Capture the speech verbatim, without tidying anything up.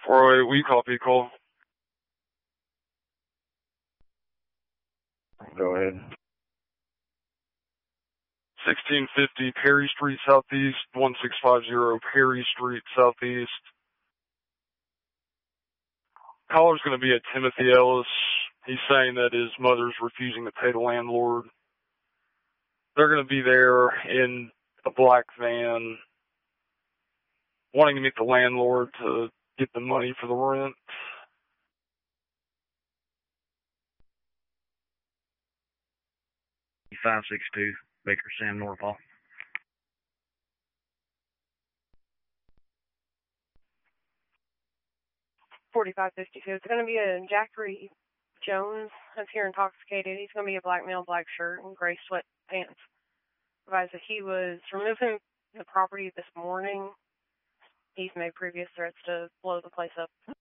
four oh eight, we copy call. Go ahead. sixteen fifty Perry Street Southeast, one six five zero Perry Street Southeast. Caller's going to be at Timothy Ellis. He's saying that his mother's refusing to pay the landlord. They're going to be there in a black van, wanting to meet the landlord to get the money for the rent. five six two Baker Sam Northall. forty-five fifty-two. It's going to be a Jackery Jones that's here intoxicated. He's going to be a black male, black shirt, and gray sweatpants. Advised that he was removing the property this morning. He's made previous threats to blow the place up.